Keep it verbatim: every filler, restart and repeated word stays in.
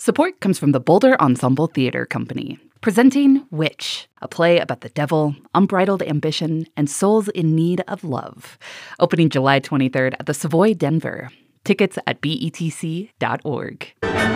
Support comes from the Boulder Ensemble Theater Company, presenting Witch, a play about the devil, unbridled ambition, and souls in need of love. Opening July twenty-third at the Savoy Denver. Tickets at B E T C dot org.